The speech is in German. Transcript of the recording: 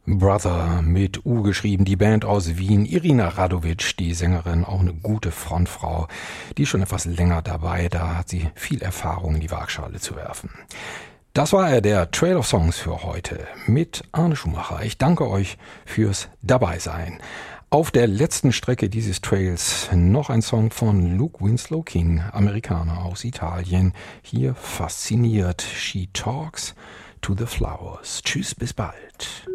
Brother mit U geschrieben, die Band aus Wien, Irina Radovic, die Sängerin, auch eine gute Frontfrau, die ist schon etwas länger dabei, da hat sie viel Erfahrung in die Waagschale zu werfen. Das war der Trail of Songs für heute mit Arne Schumacher. Ich danke euch fürs Dabeisein. Auf der letzten Strecke dieses Trails noch ein Song von Luke Winslow King, Amerikaner aus Italien. Hier fasziniert She Talks to the Flowers. Tschüss, bis bald.